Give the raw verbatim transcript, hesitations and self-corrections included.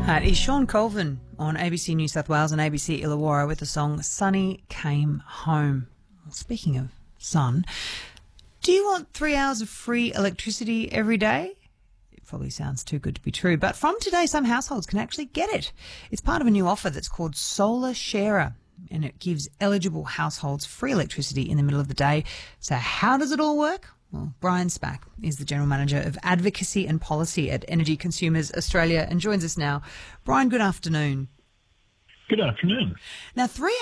That is Sean Colvin on A B C New South Wales and A B C Illawarra with the song Sunny Came Home. Well, speaking of sun, do you want three hours of free electricity every day? It probably sounds too good to be true, but from today some households can actually get it. It's part of a new offer that's called Solar Sharer, and it gives eligible households free electricity in the middle of the day. So how does it all work? Well, Brian Spack is the General Manager of Advocacy and Policy at Energy Consumers Australia and joins us now. Brian, good afternoon. Good afternoon. Now, three